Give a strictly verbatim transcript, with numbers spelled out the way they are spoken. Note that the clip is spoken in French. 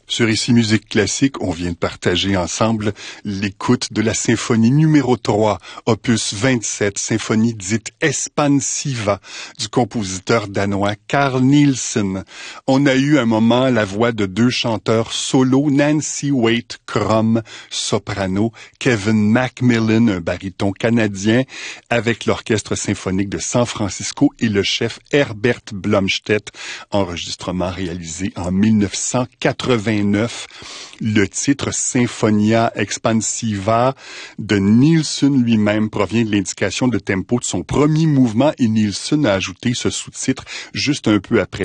Sur Ici Musique Classique, on vient de partager ensemble l'écoute de la symphonie numéro trois, opus vingt-sept, symphonie dite Espansiva, du compositeur danois Carl Nielsen. On a eu un moment la voix de deux chanteurs solo, Nancy Waite Crum, soprano, Kevin Macmillan, un baryton canadien, avec l'Orchestre symphonique de San Francisco et le chef Herbert Blomstedt, enregistrement réalisé en mille neuf cent quatre-vingt-neuf. Le titre Symphonia Expansiva de Nielsen lui-même provient de l'indication de tempo de son premier mouvement et Nielsen a ajouté ce sous-titre juste un peu après.